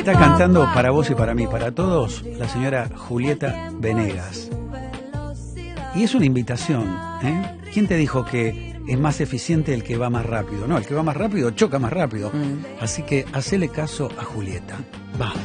Está cantando para vos y para mí, para todos, la señora Julieta Venegas. Y es una invitación, ¿eh? ¿Quién te dijo que es más eficiente el que va más rápido? No, el que va más rápido choca más rápido. Así que hacele caso a Julieta. Va.